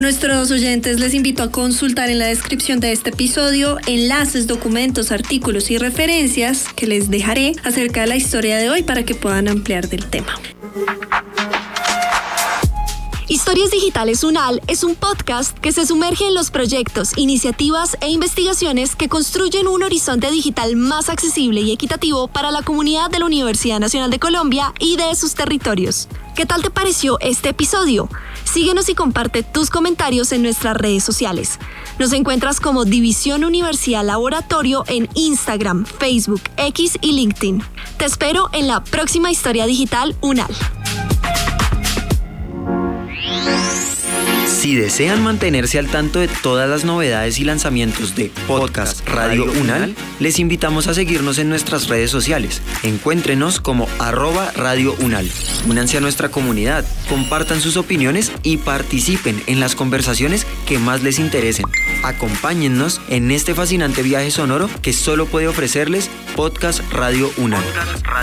Nuestros oyentes les invito a consultar en la descripción de este episodio enlaces, documentos, artículos y referencias que les dejaré acerca de la historia de hoy para que puedan ampliar del tema. Historias Digitales UNAL es un podcast que se sumerge en los proyectos, iniciativas e investigaciones que construyen un horizonte digital más accesible y equitativo para la comunidad de la Universidad Nacional de Colombia y de sus territorios. ¿Qué tal te pareció este episodio? Síguenos y comparte tus comentarios en nuestras redes sociales. Nos encuentras como División Universidad Laboratorio en Instagram, Facebook, X y LinkedIn. Te espero en la próxima Historia Digital UNAL. Si desean mantenerse al tanto de todas las novedades y lanzamientos de Podcast Radio UNAL, les invitamos a seguirnos en nuestras redes sociales. Encuéntrenos como @Radio UNAL. Únanse a nuestra comunidad, compartan sus opiniones y participen en las conversaciones que más les interesen. Acompáñennos en este fascinante viaje sonoro que solo puede ofrecerles Podcast Radio UNAL.